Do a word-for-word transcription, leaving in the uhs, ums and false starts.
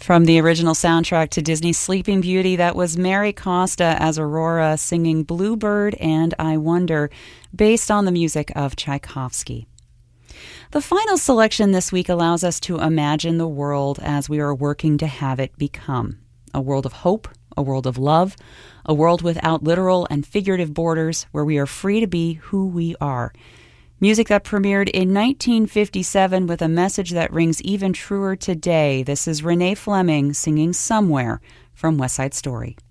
From the original soundtrack to Disney's Sleeping Beauty, that was Mary Costa as Aurora singing Bluebird and I Wonder, based on the music of Tchaikovsky. The final selection this week allows us to imagine the world as we are working to have it become. A world of hope, a world of love, a world without literal and figurative borders where we are free to be who we are. Music that premiered in nineteen fifty-seven with a message that rings even truer today. This is Renee Fleming singing Somewhere from West Side Story.